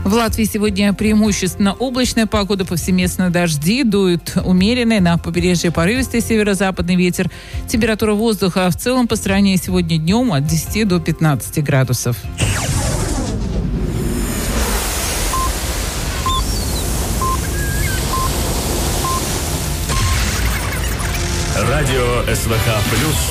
В Латвии сегодня преимущественно облачная погода, повсеместно дожди, дует умеренный, на побережье порывистый северо-западный ветер. Температура воздуха в целом по стране сегодня днем от 10 до 15 градусов. Радио СВХ+.